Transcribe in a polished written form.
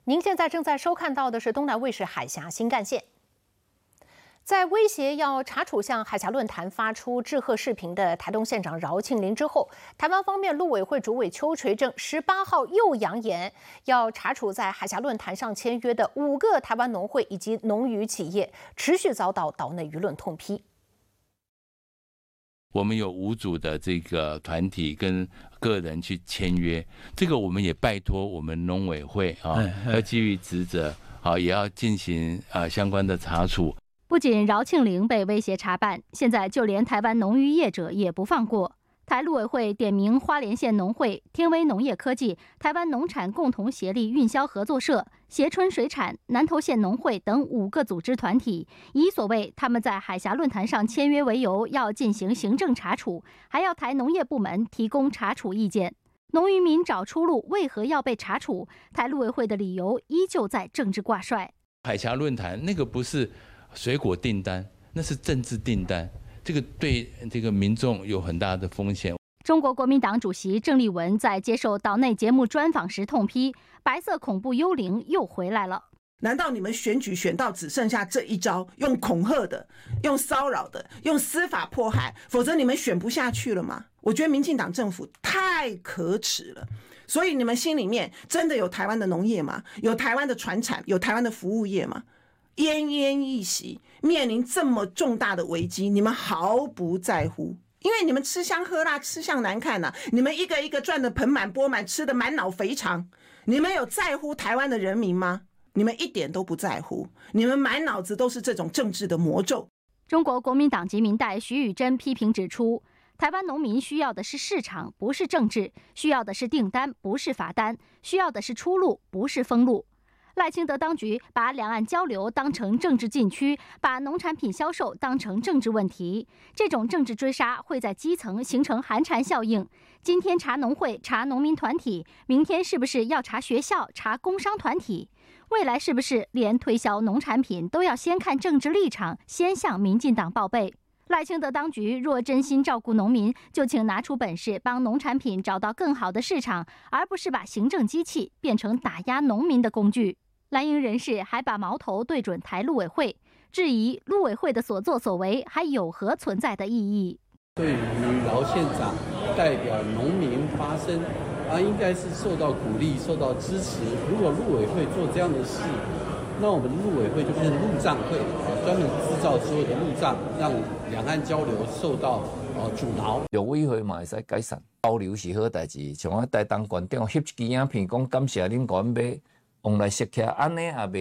您现在正在收看到的是东南卫视海峡新干线。在威胁要查处向海峡论坛发出致贺视频的台东县长饶庆铃之后，台湾方面陆委会主委邱垂正18号又扬言要查处在海峡论坛上签约的5个台湾农会以及农渔企业，持续遭到岛内舆论痛批。 我们有5组的这个团体跟个人去签约，这个我们也拜托我们农委会要基于职责也要进行相关的查处。 不仅饶庆铃被威胁查办，现在就连台湾农渔业者也不放过。台陆委会点名花莲县农会、天威农业科技、台湾农产共同协力运销合作社、协春水产、南投县农会等5个组织团体，以所谓他们在海峡论坛上签约为由，要进行行政查处，还要台农业部门提供查处意见。农渔民找出路，为何要被查处？台陆委会的理由依旧在政治挂帅。 海峡论坛那个不是水果订单，那是政治订单。这个对这个民众有很大的风险。 中国国民党主席郑丽文在接受岛内节目专访时痛批，白色恐怖幽灵又回来了。 难道你们选举选到只剩下这一招，用恐吓的，用骚扰的，用司法迫害，否则你们选不下去了吗？我觉得民进党政府太可耻了。所以你们心里面真的有台湾的农业吗？有台湾的传产，有台湾的服务业吗？奄奄一息，面临这么重大的危机，你们毫不在乎，因为你们吃香喝辣，吃相难看你们一个一个赚得盆满钵满，吃得满脑肥肠，你们有在乎台湾的人民吗？你们一点都不在乎，你们满脑子都是这种政治的魔咒。 中国国民党籍民代徐宇珍批评指出，台湾农民需要的是市场，不是政治；需要的是订单，不是罚单；需要的是出路，不是封路。赖清德当局把两岸交流当成政治禁区，把农产品销售当成政治问题，这种政治追杀会在基层形成寒蝉效应。今天查农会、查农民团体，明天是不是要查学校、查工商团体？未来是不是连推销农产品都要先看政治立场，先向民进党报备？赖清德当局若真心照顾农民，就请拿出本事帮农产品找到更好的市场，而不是把行政机器变成打压农民的工具。蓝营人士还把矛头对准台陆委会，质疑陆委会的所作所为还有何存在的意义。 对于饶县长代表农民发声应该是受到鼓励、受到支持。如果陆委会做这样的事，那我们陆委会就变成路障会专门制造所有的路障，让两岸交流受到阻挠。 陆委会嘛会使改善，交流是好代志。像我台东县长翕一支影片，讲感谢恁甲阮买往来设客，安尼也袂。